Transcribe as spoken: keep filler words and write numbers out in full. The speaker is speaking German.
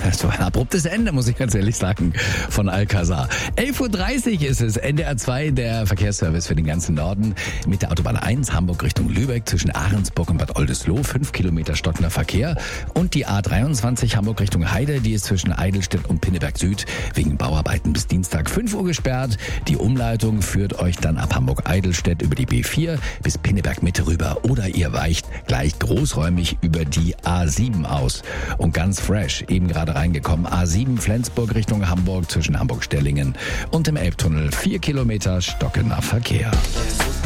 So ein abruptes Ende, muss ich ganz ehrlich sagen, von Alcazar. elf Uhr dreißig ist es, N D R zwei, der Verkehrsservice für den ganzen Norden. Mit der Autobahn eins, Hamburg Richtung Lübeck, zwischen Ahrensburg und Bad Oldesloe, fünf Kilometer stockender Verkehr. Und die A dreiundzwanzig, Hamburg Richtung Heide, die ist zwischen Eidelstedt und Pinneberg Süd wegen Bauarbeiten bis Dienstag fünf Uhr gesperrt. Die Umleitung führt euch dann ab Hamburg-Eidelstedt über die B vier bis Pinneberg Mitte rüber. Oder ihr weicht gleich großräumig über die A sieben aus. Und ganz fresh, eben gerade reingekommen, A sieben Flensburg Richtung Hamburg zwischen Hamburg-Stellingen und dem Elbtunnel. Vier Kilometer stockender Verkehr.